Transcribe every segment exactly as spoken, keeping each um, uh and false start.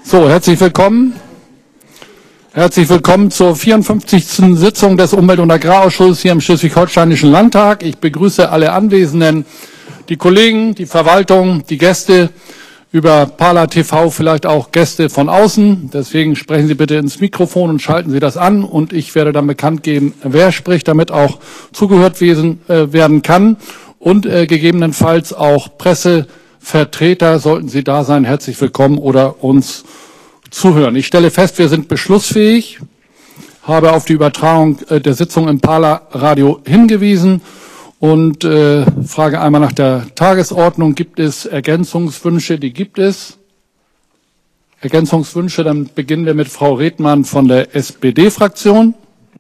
So, herzlich willkommen. Herzlich willkommen zur vierundfünfzigsten Sitzung des Umwelt- und Agrarausschusses hier im Schleswig-Holsteinischen Landtag. Ich begrüße alle Anwesenden, die Kollegen, die Verwaltung, die Gäste, über Parler T V vielleicht auch Gäste von außen. Deswegen sprechen Sie bitte ins Mikrofon und schalten Sie das an. Und ich werde dann bekannt geben, wer spricht, damit auch zugehört werden kann. Und äh, gegebenenfalls auch Pressevertreter, sollten Sie da sein, herzlich willkommen oder uns zuhören. Ich stelle fest, wir sind beschlussfähig, habe auf die Übertragung äh, der Sitzung im Parler Radio hingewiesen und äh, frage einmal nach der Tagesordnung. Gibt es Ergänzungswünsche? Die gibt es. Ergänzungswünsche, dann beginnen wir mit Frau Redmann von der S P D-Fraktion.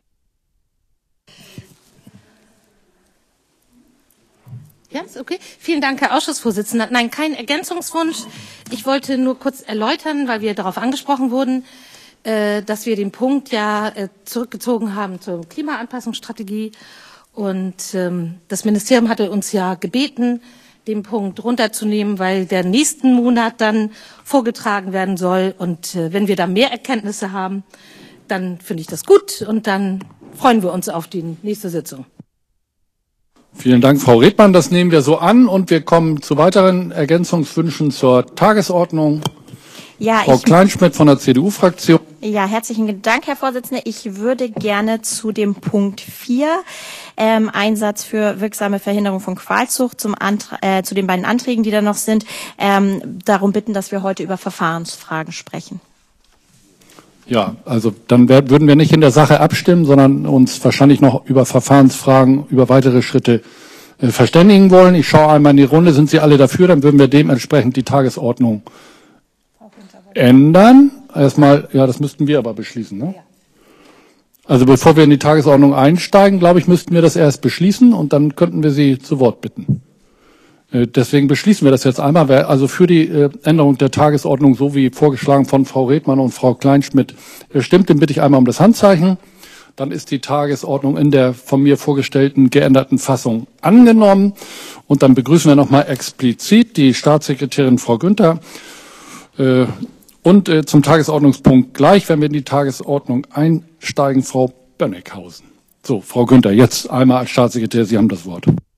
Ja, ist okay. Vielen Dank, Herr Ausschussvorsitzender. Nein, kein Ergänzungswunsch. Ich wollte nur kurz erläutern, weil wir darauf angesprochen wurden, äh, dass wir den Punkt ja äh, zurückgezogen haben zur Klimaanpassungsstrategie. Und ähm, das Ministerium hatte uns ja gebeten, den Punkt runterzunehmen, weil der nächsten Monat dann vorgetragen werden soll. Und äh, wenn wir da mehr Erkenntnisse haben, dann finde ich das gut. Und dann freuen wir uns auf die nächste Sitzung. Vielen Dank, Frau Redmann. Das nehmen wir so an und wir kommen zu weiteren Ergänzungswünschen zur Tagesordnung. Ja, Frau ich, Kleinschmidt von der C D U-Fraktion. Ja, herzlichen Dank, Herr Vorsitzender. Ich würde gerne zu dem Punkt vier, ähm, Einsatz für wirksame Verhinderung von Qualzucht, zum Antra äh, zu den beiden Anträgen, die da noch sind, ähm, darum bitten, dass wir heute über Verfahrensfragen sprechen. Ja, also dann wär, würden wir nicht in der Sache abstimmen, sondern uns wahrscheinlich noch über Verfahrensfragen, über weitere Schritte äh, verständigen wollen. Ich schaue einmal in die Runde. Sind Sie alle dafür? Dann würden wir dementsprechend die Tagesordnung ändern. Erstmal, ja, das müssten wir aber beschließen, ne? Also bevor wir in die Tagesordnung einsteigen, glaube ich, müssten wir das erst beschließen und dann könnten wir Sie zu Wort bitten. Deswegen beschließen wir das jetzt einmal. Wer also für die Änderung der Tagesordnung, so wie vorgeschlagen von Frau Redmann und Frau Kleinschmidt, stimmt, den bitte ich einmal um das Handzeichen. Dann ist die Tagesordnung in der von mir vorgestellten geänderten Fassung angenommen. Und dann begrüßen wir nochmal explizit die Staatssekretärin Frau Günther. Und zum Tagesordnungspunkt gleich, wenn wir in die Tagesordnung einsteigen, Frau Böneckhausen. So, Frau Günther, jetzt einmal als Staatssekretär, Sie haben das Wort.